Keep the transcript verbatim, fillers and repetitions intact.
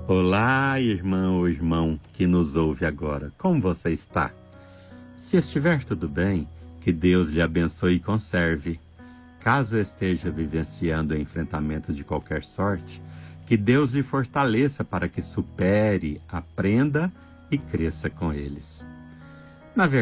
Olá, irmã ou irmão que nos ouve agora. Como você está? Se estiver tudo bem, que Deus lhe abençoe e conserve. Caso esteja vivenciando o enfrentamento de qualquer sorte, que Deus lhe fortaleça para que supere, aprenda e cresça com eles.